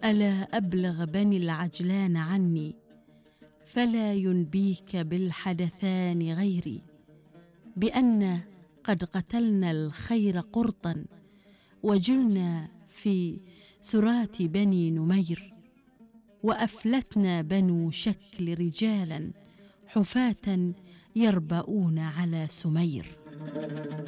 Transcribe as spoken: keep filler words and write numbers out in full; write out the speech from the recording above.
ألا أبلغ بني العجلان عني، فلا ينبيك بالحدثان غيري، بأن قد قتلنا الخير قرطا، وجلنا في سرات بني نمير، وأفلتنا بنو شكل رجالا حفاة يربؤون على سمير.